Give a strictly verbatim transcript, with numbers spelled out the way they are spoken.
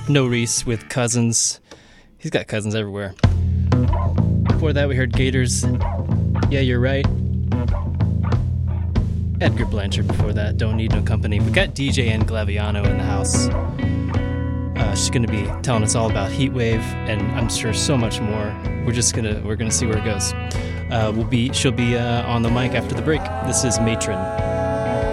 No Reese with Cousins. He's got cousins everywhere. Before that, we heard Gators. Yeah, You're Right. Edgar Blanchard before that. Don't Need No Company. We got D J Ann Glaviano in the house. Uh, she's going to be telling us all about Heatwave, and I'm sure so much more. We're just gonna we're gonna see where it goes. Uh, we'll be she'll be uh, on the mic after the break. This is Matron.